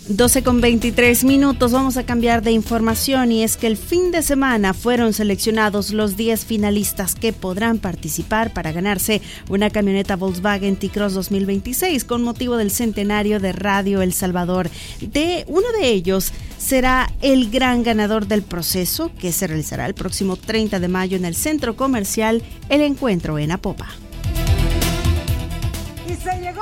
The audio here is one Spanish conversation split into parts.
12:23. Vamos a cambiar de información y es que el fin de semana fueron seleccionados los 10 finalistas que podrán participar para ganarse una camioneta Volkswagen T-Cross 2026 con motivo del centenario de Radio El Salvador. Uno de ellos será el gran ganador del proceso que se realizará el próximo 30 de mayo en el centro comercial El Encuentro en Apopa. Y se llegó.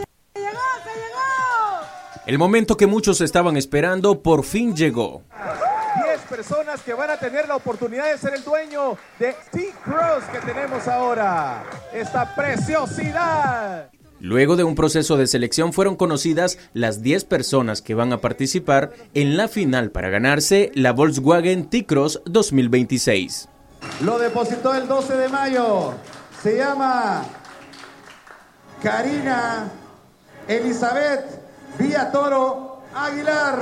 El momento que muchos estaban esperando por fin llegó. 10 personas que van a tener la oportunidad de ser el dueño de T-Cross que tenemos ahora. Esta preciosidad. Luego de un proceso de selección fueron conocidas las 10 personas que van a participar en la final para ganarse la Volkswagen T-Cross 2026. Lo depositó el 12 de mayo. Se llama Karina Elizabeth Villatoro Aguilar.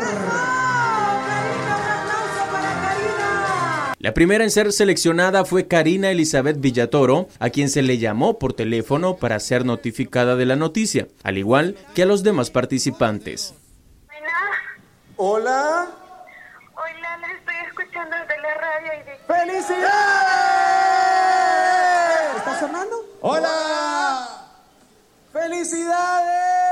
La primera en ser seleccionada fue Karina Elizabeth Villatoro, a quien se le llamó por teléfono para ser notificada de la noticia, al igual que a los demás participantes. Hola. Hola, la estoy escuchando desde la radio y de... ¡Felicidades! ¿Está sonando? ¡Hola! ¡Felicidades!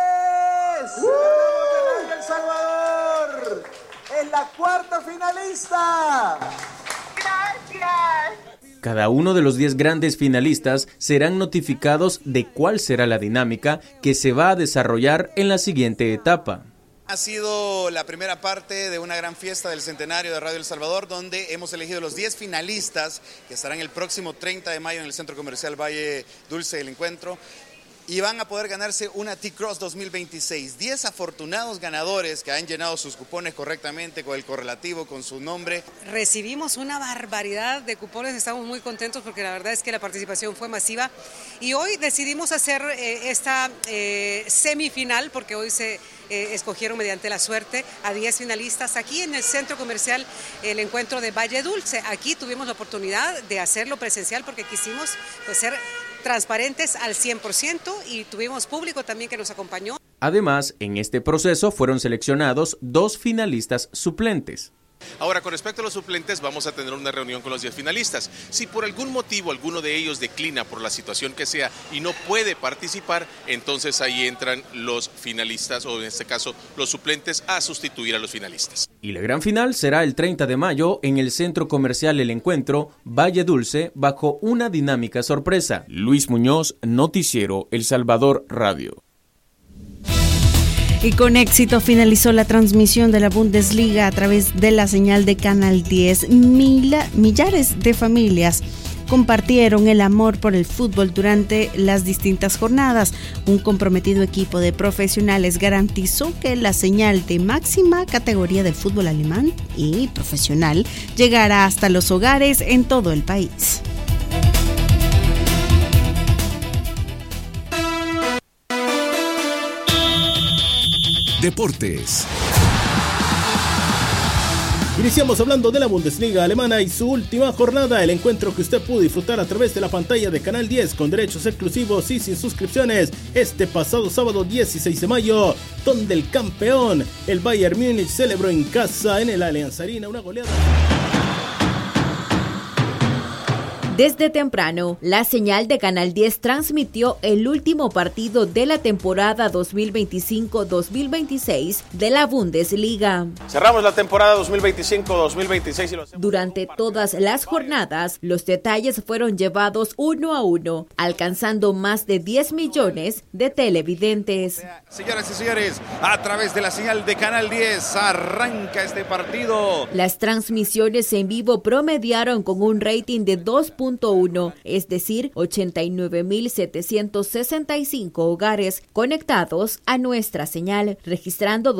¡El Salvador! ¡Es la cuarta finalista! ¡Gracias! Cada uno de los 10 grandes finalistas serán notificados de cuál será la dinámica que se va a desarrollar en la siguiente etapa. Ha sido la primera parte de una gran fiesta del centenario de Radio El Salvador, donde hemos elegido los 10 finalistas que estarán el próximo 30 de mayo en el Centro Comercial Valle Dulce del Encuentro. Y van a poder ganarse una T-Cross 2026. 10 afortunados ganadores que han llenado sus cupones correctamente con el correlativo, con su nombre. Recibimos una barbaridad de cupones, estamos muy contentos porque la verdad es que la participación fue masiva. Y hoy decidimos hacer esta semifinal porque hoy se escogieron mediante la suerte a 10 finalistas aquí en el Centro Comercial El Encuentro de Valle Dulce. Aquí tuvimos la oportunidad de hacerlo presencial porque quisimos ser transparentes al 100% y tuvimos público también que nos acompañó. Además, en este proceso fueron seleccionados 2 finalistas suplentes. Ahora, con respecto a los suplentes, vamos a tener una reunión con los 10 finalistas. Si por algún motivo alguno de ellos declina por la situación que sea y no puede participar, entonces ahí entran los finalistas, o en este caso los suplentes, a sustituir a los finalistas. Y la gran final será el 30 de mayo en el Centro Comercial El Encuentro, Valle Dulce, bajo una dinámica sorpresa. Luis Muñoz, Noticiero El Salvador Radio. Y con éxito finalizó la transmisión de la Bundesliga a través de la señal de Canal 10. Millares de familias compartieron el amor por el fútbol durante las distintas jornadas. Un comprometido equipo de profesionales garantizó que la señal de máxima categoría del fútbol alemán y profesional llegará hasta los hogares en todo el país. Deportes. Iniciamos hablando de la Bundesliga alemana y su última jornada, el encuentro que usted pudo disfrutar a través de la pantalla de Canal 10 con derechos exclusivos y sin suscripciones este pasado sábado 16 de mayo, donde el campeón, el Bayern Múnich, celebró en casa en el Allianz Arena una goleada. Desde temprano, la señal de Canal 10 transmitió el último partido de la temporada 2025-2026 de la Bundesliga. Cerramos la temporada 2025-2026. Durante todas las jornadas, los detalles fueron llevados uno a uno, alcanzando más de 10 millones de televidentes. Señoras y señores, a través de la señal de Canal 10 arranca este partido. Las transmisiones en vivo promediaron con un rating de 2.1, es decir, 89.765 hogares conectados a nuestra señal, registrando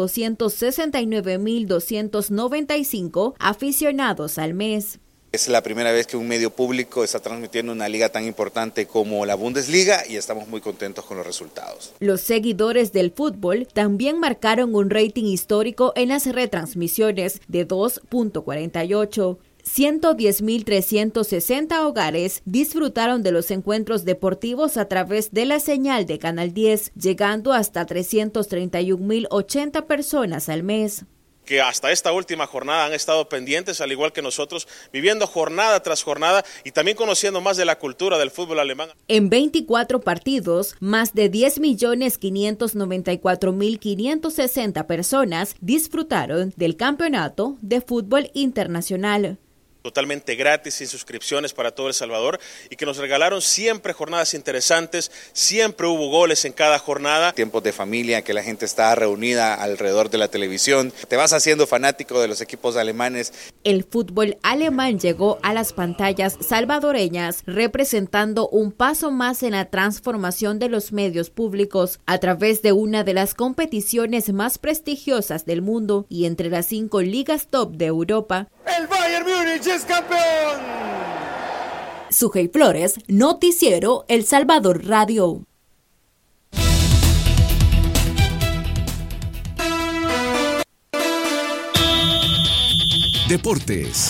269.295 aficionados al mes. Es la primera vez que un medio público está transmitiendo una liga tan importante como la Bundesliga y estamos muy contentos con los resultados. Los seguidores del fútbol también marcaron un rating histórico en las retransmisiones de 2.48. 110.360 hogares disfrutaron de los encuentros deportivos a través de la señal de Canal 10, llegando hasta 331.080 personas al mes. Que hasta esta última jornada han estado pendientes, al igual que nosotros, viviendo jornada tras jornada y también conociendo más de la cultura del fútbol alemán. En 24 partidos, más de 10.594.560 personas disfrutaron del campeonato de fútbol internacional. Totalmente gratis, sin suscripciones para todo El Salvador, y que nos regalaron siempre jornadas interesantes, siempre hubo goles en cada jornada. Tiempos de familia, que la gente está reunida alrededor de la televisión, te vas haciendo fanático de los equipos alemanes. El fútbol alemán llegó a las pantallas salvadoreñas, representando un paso más en la transformación de los medios públicos a través de una de las competiciones más prestigiosas del mundo y entre las 5 ligas top de Europa. El Bayern Múnich es campeón. Sujei Flores, Noticiero El Salvador Radio. Deportes.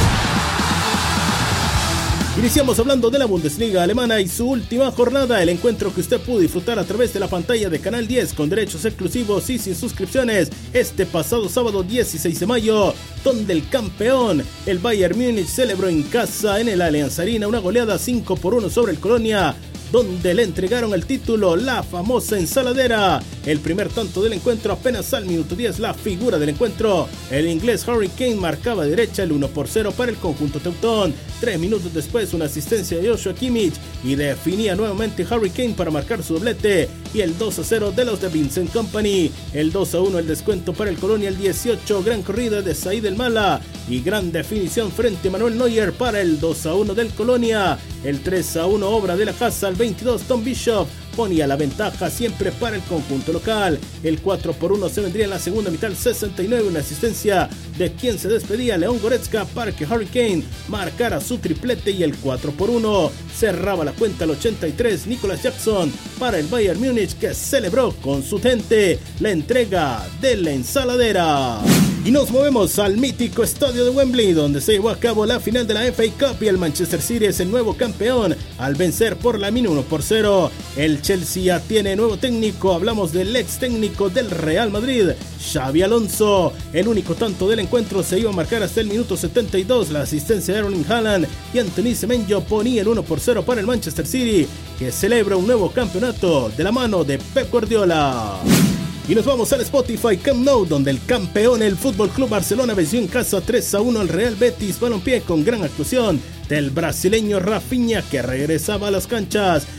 Iniciamos hablando de la Bundesliga alemana y su última jornada, el encuentro que usted pudo disfrutar a través de la pantalla de Canal 10 con derechos exclusivos y sin suscripciones este pasado sábado 16 de mayo, donde el campeón, el Bayern Múnich, celebró en casa en el Allianz Arena una goleada 5-1 sobre el Colonia, donde le entregaron el título, la famosa ensaladera. El primer tanto del encuentro apenas al minuto 10, la figura del encuentro, el inglés Harry Kane, marcaba derecha el 1-0 para el conjunto teutón. 3 minutos después una asistencia de Joshua Kimmich y definía nuevamente Harry Kane para marcar su doblete, y el 2-0 de los de Vincent Kompany. El 2-1 el descuento para el Colonia, el 18, gran corrida de Said El Mala y gran definición frente a Manuel Neuer para el 2-1 del Colonia. El 3-1 obra de la casa, al 22 Tom Bishop ponía la ventaja siempre para el conjunto local. El 4-1 se vendría en la segunda mitad, el 69, una asistencia de quien se despedía, León Goretzka, para que Harry Kane marcara su triplete, y el 4-1 cerraba la cuenta al 83, Nicolas Jackson para el Bayern Múnich, que celebró con su gente la entrega de la ensaladera. Y nos movemos al mítico estadio de Wembley, donde se llevó a cabo la final de la FA Cup y el Manchester City es el nuevo campeón al vencer por la mínima 1-0. El Chelsea ya tiene nuevo técnico, hablamos del ex técnico del Real Madrid, Xabi Alonso. El único tanto del encuentro se iba a marcar hasta el minuto 72, la asistencia de Erling Haaland y Anthony Semenyo ponía el 1-0 para el Manchester City, que celebra un nuevo campeonato de la mano de Pep Guardiola. Y nos vamos al Spotify Camp Nou, donde el campeón, el Fútbol Club Barcelona, venció en casa 3-1 al Real Betis Balompié con gran actuación del brasileño Rafinha, que regresaba a las canchas.